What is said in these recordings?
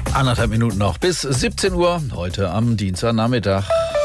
Anderthalb Minuten noch bis 17 Uhr, heute am Dienstagnachmittag.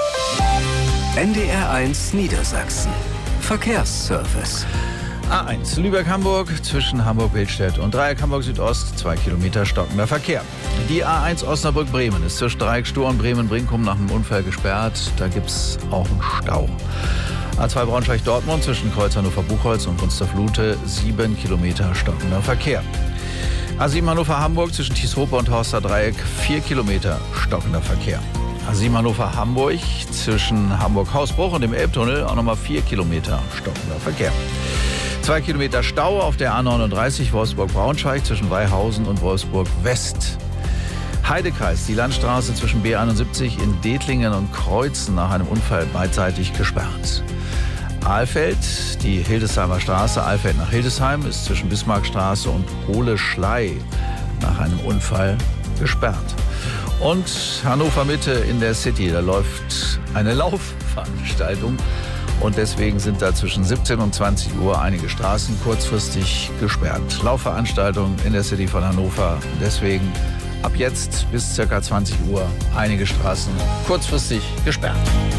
NDR1 Niedersachsen. Verkehrsservice. A1 Lübeck-Hamburg zwischen Hamburg-Billstedt und Dreieck Hamburg-Südost, 2 Kilometer stockender Verkehr. Die A1 Osnabrück-Bremen ist zwischen Dreieck Stur und Bremen-Brinkum nach einem Unfall gesperrt. Da gibt's auch einen Stau. A2 Braunschweig-Dortmund zwischen Kreuz Hannover-Buchholz und Wunstorf-Lute, 7 Kilometer stockender Verkehr. A7 Hannover-Hamburg zwischen Thieshope und Horster Dreieck, 4 Kilometer stockender Verkehr. A7 Hannover-Hamburg zwischen Hamburg-Hausbruch und dem Elbtunnel auch nochmal 4 Kilometer stockender Verkehr. 2 Kilometer Stau auf der A39 Wolfsburg-Braunschweig zwischen Weihausen und Wolfsburg-West. Heidekreis, die Landstraße zwischen B71 in Dethlingen und Kreuzen nach einem Unfall beidseitig gesperrt. Alfeld, die Hildesheimer Straße, Alfeld nach Hildesheim, ist zwischen Bismarckstraße und Hohle-Schlei nach einem Unfall gesperrt. Und Hannover Mitte in der City, da läuft eine Laufveranstaltung und deswegen sind da zwischen 17 und 20 Uhr einige Straßen kurzfristig gesperrt. Laufveranstaltung in der City von Hannover, deswegen ab jetzt bis ca. 20 Uhr einige Straßen kurzfristig gesperrt.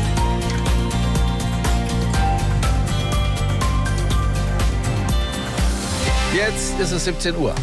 Jetzt ist es 17 Uhr.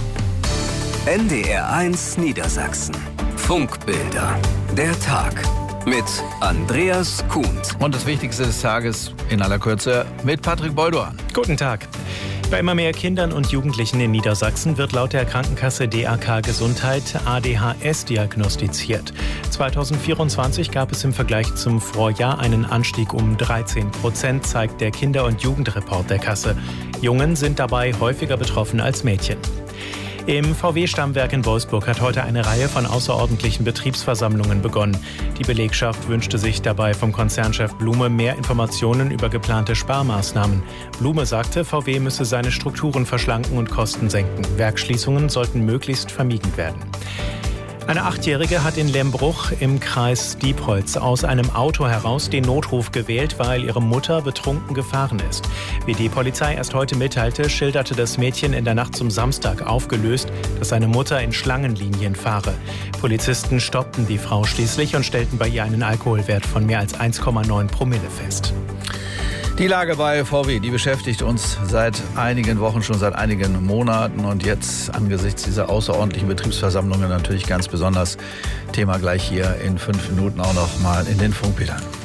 NDR1 Niedersachsen. Funkbilder. Der Tag mit Andreas Kuhnt. Und das Wichtigste des Tages in aller Kürze mit Patrick Boldoan. Guten Tag. Bei immer mehr Kindern und Jugendlichen in Niedersachsen wird laut der Krankenkasse DAK Gesundheit ADHS diagnostiziert. 2024 gab es im Vergleich zum Vorjahr einen Anstieg um 13%, zeigt der Kinder- und Jugendreport der Kasse. Jungen sind dabei häufiger betroffen als Mädchen. Im VW-Stammwerk in Wolfsburg hat heute eine Reihe von außerordentlichen Betriebsversammlungen begonnen. Die Belegschaft wünschte sich dabei vom Konzernchef Blume mehr Informationen über geplante Sparmaßnahmen. Blume sagte, VW müsse seine Strukturen verschlanken und Kosten senken. Werksschließungen sollten möglichst vermieden werden. Eine 8-Jährige hat in Lembruch im Kreis Diepholz aus einem Auto heraus den Notruf gewählt, weil ihre Mutter betrunken gefahren ist. Wie die Polizei erst heute mitteilte, schilderte das Mädchen in der Nacht zum Samstag aufgelöst, dass seine Mutter in Schlangenlinien fahre. Polizisten stoppten die Frau schließlich und stellten bei ihr einen Alkoholwert von mehr als 1,9 Promille fest. Die Lage bei VW, die beschäftigt uns seit einigen Wochen, schon seit einigen Monaten und jetzt angesichts dieser außerordentlichen Betriebsversammlungen natürlich ganz besonders Thema gleich hier in 5 Minuten auch noch mal in den Funkbildern.